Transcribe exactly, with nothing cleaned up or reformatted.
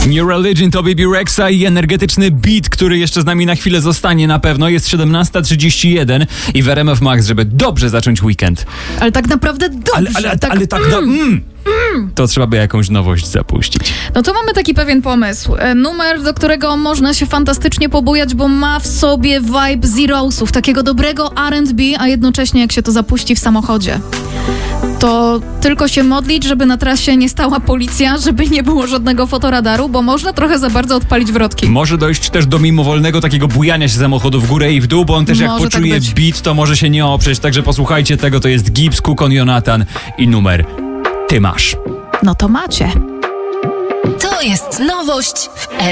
New Religion to Baby Rexa i energetyczny beat, który jeszcze z nami na chwilę zostanie na pewno. Jest siedemnasta trzydzieści jeden i w R M F Max, żeby dobrze zacząć weekend. Ale tak naprawdę dobrze. Ale, ale, tak, ale tak... mm, na, mm, mm. To trzeba by jakąś nowość zapuścić. No to mamy taki pewien pomysł. E, Numer, do którego można się fantastycznie pobujać, bo ma w sobie vibe Zero'sów, takiego dobrego R and B, a jednocześnie jak się to zapuści w samochodzie, to tylko się modlić, żeby na trasie nie stała policja, żeby nie było żadnego fotoradaru, bo można trochę za bardzo odpalić wrotki. Może dojść też do mimowolnego takiego bujania się samochodu w górę i w dół, bo on też jak Może poczuje tak być. beat, to może się nie oprzeć. Także posłuchajcie tego, to jest Gibbs, Kukon, Jonathan i numer Ty masz. No to macie. To jest nowość w R